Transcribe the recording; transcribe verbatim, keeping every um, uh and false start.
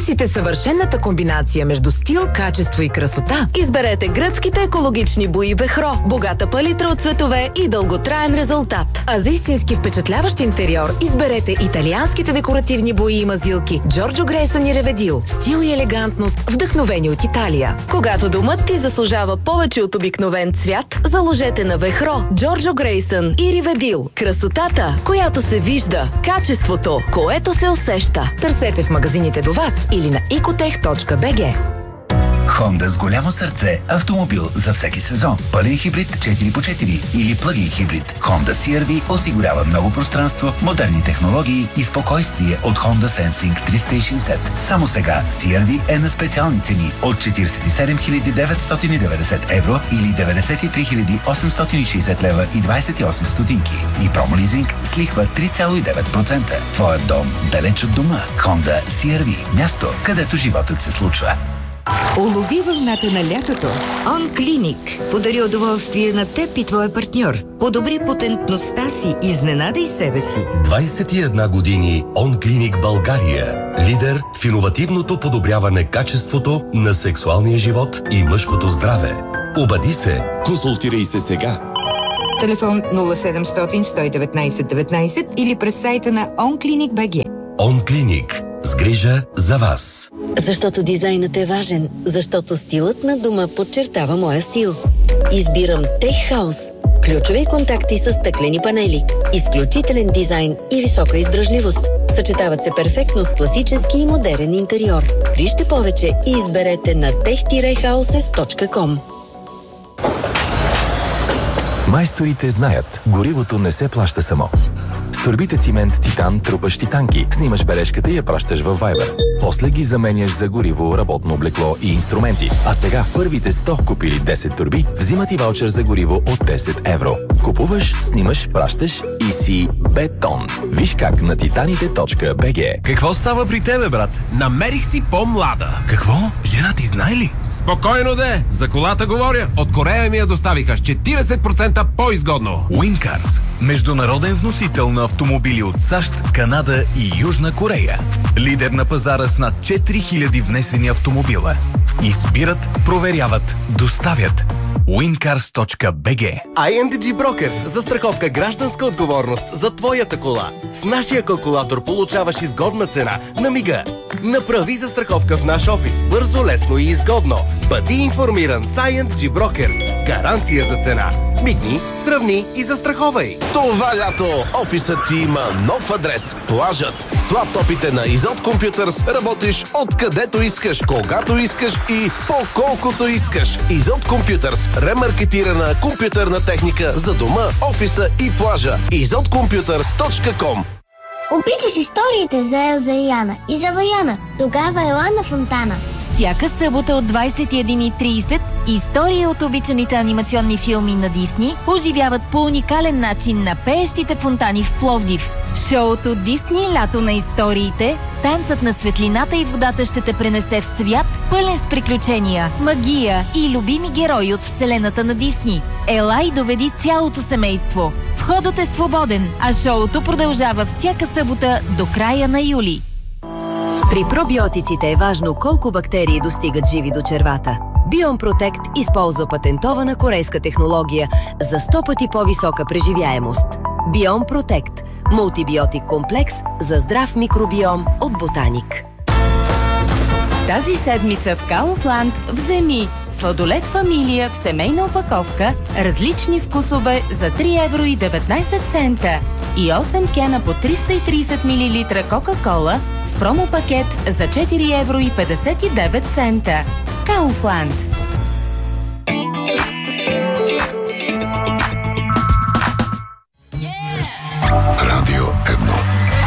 Търсите съвършената комбинация между стил, качество и красота? Изберете гръцките екологични бои Вехро. Богата палитра от цветове и дълготраен резултат. А за истински впечатляващ интериор изберете италианските декоративни бои и мазилки Джорджо Грейсън и Реведил. Стил и елегантност, вдъхновени от Италия. Когато домът ти заслужава повече от обикновен цвят, заложете на Вехро, Джорджо Грейсън и Реведил. Красотата, която се вижда. Качеството, което се усеща. Търсете в магазините до вас или на ecotech точка би джи. Honda с голямо сърце. Автомобил за всеки сезон. Пълен хибрид четири по четири или плъгин хибрид. Honda си ар ви осигурява много пространство, модерни технологии и спокойствие от Honda Sensing триста и шейсет. Само сега си ар ви е на специални цени от четиридесет и седем хиляди деветстотин и деветдесет евро или деветдесет и три хиляди осемстотин и шейсет лева и двадесет и осем стотинки. И промолизинг с лихва три цяло и девет процента. Твоят дом далеч от дома. Honda си ар ви. Място, където животът се случва. Улови вълната на лятото. Он Клиник подари удоволствие на теб и твоя партньор. Подобри потентността си, изненадай себе си. двадесет и една години Он Клиник България. Лидер в иновативното подобряване качеството на сексуалния живот и мъжкото здраве. Обади се. Консултирай се сега. Телефон нула седемстотин сто и деветнадесет деветнадесет или през сайта на онклиник точка би джи. Он Клиник. С грижа за вас. Защото дизайнът е важен. Защото стилът на дома подчертава моя стил. Избирам Tech House. Ключови контакти с стъклени панели. Изключителен дизайн и висока издръжливост. Съчетават се перфектно с класически и модерен интериор. Вижте повече и изберете на tech houses точка ком. Майсторите знаят, горивото не се плаща само. С торбите цимент Титан трупаш титанки, снимаш бележката и я пращаш във Viber. После ги заменяш за гориво, работно облекло и инструменти. А сега първите сто купили десет торби, взимат и ваучер за гориво от десет евро. Купуваш, снимаш, пращаш и си бетон. Виж как на титаните точка би джи. Какво става при тебе, брат? Намерих си по-млада. Какво? Жена ти знае ли? Спокойно де, за колата говоря. От Корея ми я доставиха с четиридесет процента по-изгодно. Уинкарс. Международен вносител на автомобили от САЩ, Канада и Южна Корея. Лидер на пазара с над четири хиляди внесени автомобила. Избират, проверяват, доставят. уинкарс точка би джи. ай ен ди джи Brokers. Застраховка гражданска отговорност за твоята кола. С нашия калкулатор получаваш изгодна цена на мига. Направи застраховка в наш офис. Бързо, лесно и изгодно. Бъди информиран с ай ен ди джи Brokers. Гаранция за цена. Мигни, сравни и застраховай. Това лято офисът ти има нов адрес. Плажът. С лаптопите на Изот Computers работиш откъдето искаш, когато искаш и по колкото искаш. Изот Computers. Ремаркетирана компютърна техника за дома, офиса и плажа. изот компютърс точка ком. Обичаш историите за Елза и Яна и за Ваяна. Тогава ела на Фонтана. Всяка събота от двадесет и една и тридесет истории от обичаните анимационни филми на Дисни оживяват по уникален начин на пеещите фонтани в Пловдив. Шоуто Дисни Лято на историите, танцът на светлината и водата ще те пренесе в свят, пълен с приключения, магия и любими герои от вселената на Дисни. Ела и доведи цялото семейство. Входът е свободен, а шоуто продължава всяка събота до края на юли. При пробиотиците е важно колко бактерии достигат живи до червата. Бион Протект използва патентована корейска технология за сто пъти по-висока преживяемост. Бион Протект – мултибиотик комплекс за здрав микробиом от Ботаник. Тази седмица в Kaufland вземи сладолед фамилия в семейна опаковка, различни вкусове за три евро и деветнадесет цента и осем кена по триста и тридесет милилитра Кока-кола в промопакет за четири евро и петдесет и девет цента. Kaufland.